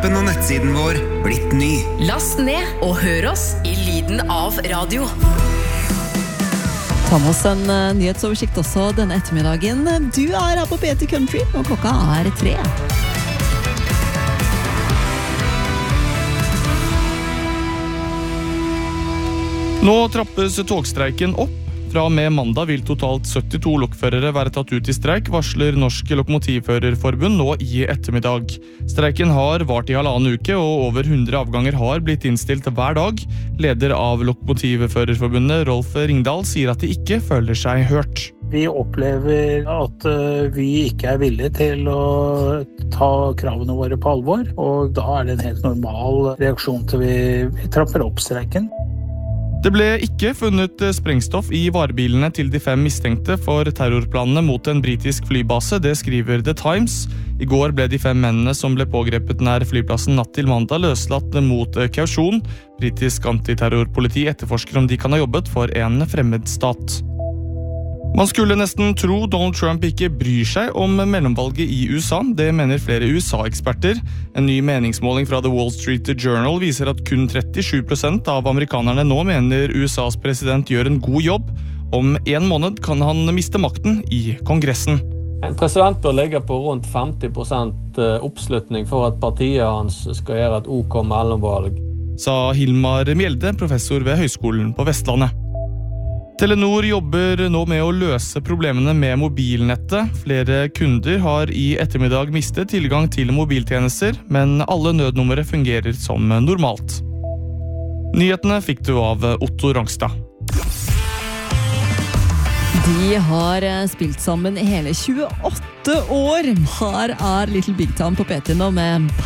appen og nettsiden vår blitt ny. Last ned og hør oss i lyden av radio. Ta med oss en nyhetsoversikt også denne ettermiddagen. Du her på P3 Country, og klokka 3. Nå trappes togstreiken opp. Fra og med mandag vil totalt 72 lokførere være tatt ut i streik, varsler Norsk Lokomotivførerforbund nå i ettermiddag. Streiken har vart i 1,5 uke, og over 100 avganger har blitt innstilt hver dag. Leder av Lokomotivførerforbundet, Rolf Ringdal, sier at de ikke føler seg hørt. Vi opplever at vi ikke villige til å ta kravene våre på alvor, og da det en helt normal reaksjon til vi trapper opp streiken. Det ble ikke funnet sprengstoff i varebilene til de 5 mistenkte for terrorplanene mot en britisk flybase, det skriver The Times. I går ble de 5 mennene som ble pågrepet nær flyplassen natt til mandag løslatt mot kausjon. Britisk antiterrorpoliti etterforsker om de kan ha jobbet for en fremmed stat. Man skulle nesten tro Donald Trump ikke bryr seg om mellomvalget i USA. Det mener flere USA-eksperter. En ny meningsmåling fra The Wall Street Journal viser at kun 37% av amerikanerne nå mener USAs president gjør en god jobb. Om 1 måned kan han miste makten i Kongressen. En president bør ligge på rundt 50% oppslutning for at partiet hans skal gjøre et OK mellomvalg, sa Hilmar Mjelde, professor ved Høgskolen på Vestlandet. Telenor jobber nå med å løse problemene med mobilnettet. Flere kunder har i ettermiddag mistet tilgang til mobiltjenester, men alle nødnumre fungerer som normalt. Nyhetene fikk du av Otto Rangstad. De har spilt sammen hele 28 år. Her Little Big Town på P3 nå med